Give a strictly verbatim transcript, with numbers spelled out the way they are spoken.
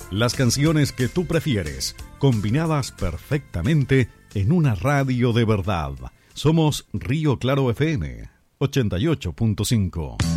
Las canciones que tú prefieres, combinadas perfectamente en una radio de verdad. Somos Río Claro F M ochenta y ocho punto cinco.